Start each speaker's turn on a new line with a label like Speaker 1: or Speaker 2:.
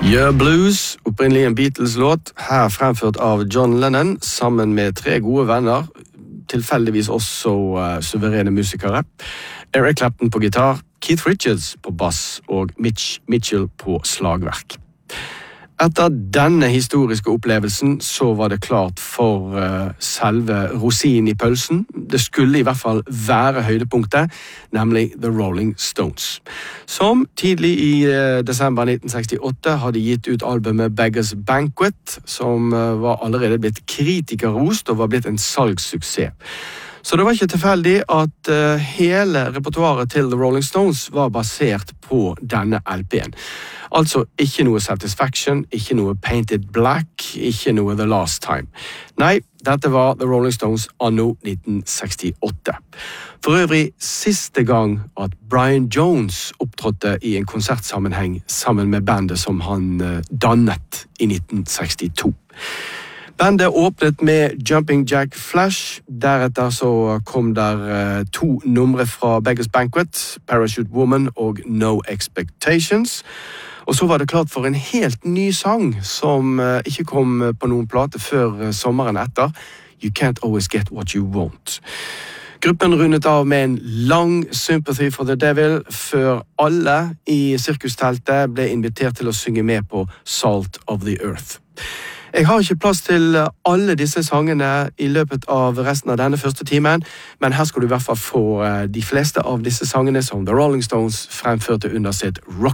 Speaker 1: Yeah Blues, opprinnelig en Beatles-låt, her fremført av John Lennon, sammen med 3 gode venner, tilfeldigvis også suverene musikere. Eric Clapton på gitar, Keith Richards på bass og Mitch Mitchell på slagverk. Etter denne historiske opplevelsen så var det klart for selve rosinen i pølsen. Det skulle i hvert fall være høydepunktet, nemlig The Rolling Stones. Som tidlig i desember 1968 hadde gitt ut albumet Beggars Banquet, som var allerede blitt kritikerrost og var blitt en salgssuksess. Så det var ikke tilfeldig at hele repertoaret til The Rolling Stones var basert på denne LP'en. Altså ikke noe Satisfaction, ikke noe Painted Black, ikke noe The Last Time. Nei, dette var The Rolling Stones anno 1968. For øvrig siste gang at Brian Jones opptrådte i en konsertsammenheng sammen med bandet som han dannet i 1962. Bandet åpnet med Jumping Jack Flash, deretter så kom der 2 numre fra Beggars Banquet, Parachute Woman og No Expectations. Og så var det klart for en helt ny sang som ikke kom på noen plate før sommeren etter, You Can't Always Get What You Want. Gruppen rundet av med en lang Sympathy for the Devil før alle i sirkusteltet ble invitert til å synge med på Salt of the Earth. Jeg har ikke plass til alle disse sangene i løpet av resten av denne første timen, men her skal du i hvert fall få de fleste av disse sangene som The Rolling Stones fremførte under sitt rock